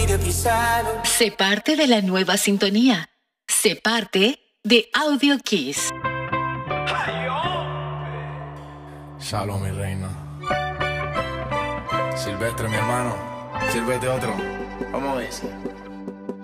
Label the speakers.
Speaker 1: Sé parte de la nueva sintonía. Sé parte de Audio Kiss.
Speaker 2: Shalom, mi reina. Silvestre, mi hermano. Sírvete otro. Vamos a ver.